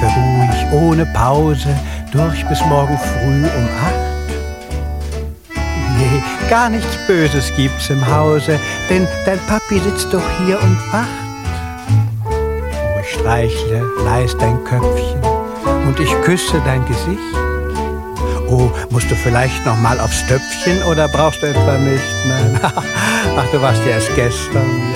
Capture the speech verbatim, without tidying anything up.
schlafe ruhig ohne Pause durch bis morgen früh um acht. Nee, gar nichts Böses gibt's im Hause, denn dein Papi sitzt doch hier und wacht. Oh, ich streichle leis dein Köpfchen und ich küsse dein Gesicht. Oh, musst du vielleicht noch mal aufs Töpfchen oder brauchst du etwa nicht? Nein, ach, du warst ja erst gestern.